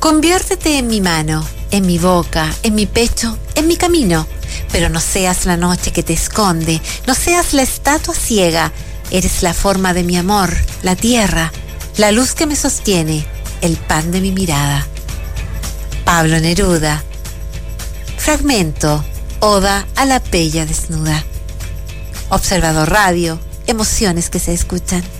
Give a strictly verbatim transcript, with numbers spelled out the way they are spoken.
Conviértete en mi mano, en mi boca, en mi pecho, en mi camino. Pero no seas la noche que te esconde, no seas la estatua ciega. Eres la forma de mi amor, la tierra, la luz que me sostiene, el pan de mi mirada. Pablo Neruda. Fragmento, Oda a la bella desnuda. Observador Radio, emociones que se escuchan.